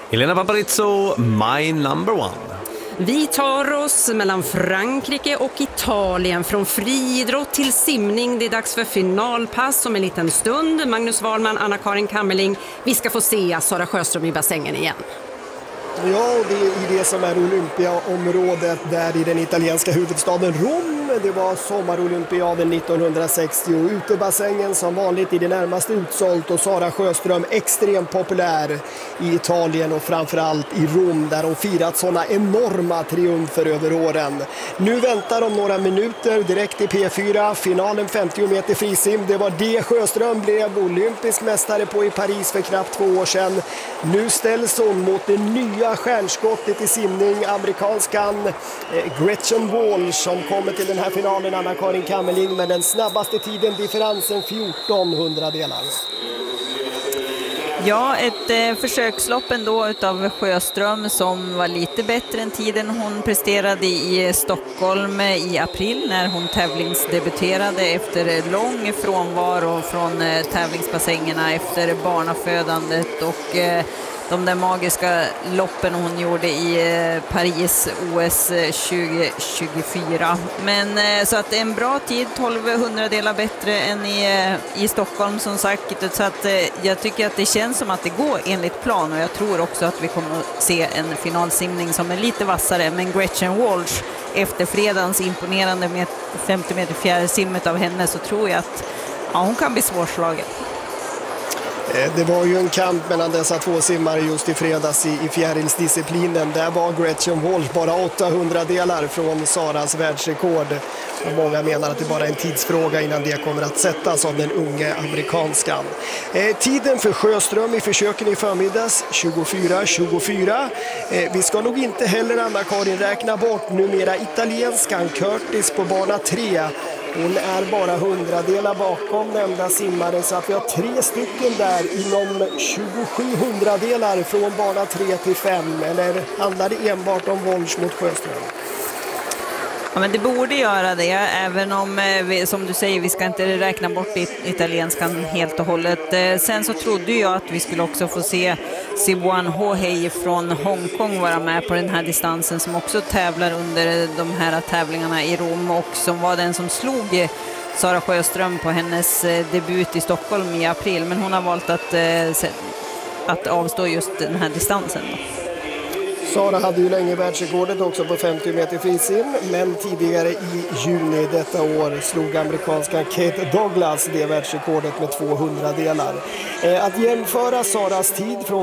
Elena Paparizou, My Number One. Vi tar oss mellan Frankrike och Italien, från friidrott till simning. Det är dags för finalpass om en liten stund. Magnus Wahlman, Anna-Karin Kammerling. Vi ska få se Sara Sjöström i bassängen igen. Ja, och det är i det som är Olympiaområdet där i den italienska huvudstaden Rom. Det var sommarolympiaden 1960 och utebassängen som vanligt i det närmaste utsålt och Sara Sjöström extremt populär i Italien och framförallt i Rom där hon firat sådana enorma triumfer över åren. Nu väntar om några minuter direkt i P4 finalen 50 meter frisim. Det var det Sjöström blev olympisk mästare på i Paris för knappt 2 år sedan. Nu ställs hon mot det nya stjärnskottet i simning, amerikanskan Gretchen Walsh som kommer till den här finalen, Anna-Karin Kammerling, med den snabbaste tiden, differensen 1400 delar. Ja, ett försökslopp ändå utav Sjöström som var lite bättre än tiden hon presterade i Stockholm i april när hon tävlingsdebuterade efter lång frånvaro från tävlingsbassängerna efter barnafödandet och de där magiska loppen hon gjorde i Paris OS 2024. Men så att en bra tid, 1200 delar bättre än i Stockholm som sagt. Så att jag tycker att det känns som att det går enligt plan och jag tror också att vi kommer att se en finalsimning som är lite vassare. Men Gretchen Walsh efter fredagens imponerande med 50 meter fjärrsimmet av henne så tror jag att hon kan bli svårslagen. Det var ju en kamp mellan dessa två simmare just i fredags i fjärilsdisciplinen. Där var Gretchen Walsh bara 800 delar från Saras världsrekord. Och många menar att det bara är en tidsfråga innan det kommer att sättas av den unge amerikanskan. Tiden för Sjöström i försöken i förmiddags 24:24. Vi ska nog inte heller Anna-Karin räkna bort numera italienskan Curtis på bana 3. Hon är bara 100 delar bakom nämnda simmare så att vi har 3 stycken där inom 2700 delar från bana 3 till 5. Eller handlar det enbart om Walsh mot Sjöström? Ja, men det borde göra det, även om som du säger, vi ska inte räkna bort italienskan helt och hållet. Sen så trodde jag att vi skulle också få se Siwon Hohei från Hongkong vara med på den här distansen som också tävlar under de här tävlingarna i Rom och som var den som slog Sara Sjöström på hennes debut i Stockholm i april. Men hon har valt att avstå just den här distansen då. Sara hade ju länge världsrekordet också på 50 meter frisim, men tidigare i juni detta år slog amerikanska Kate Douglas det världsrekordet med 200 delar. Att jämföra Saras tid från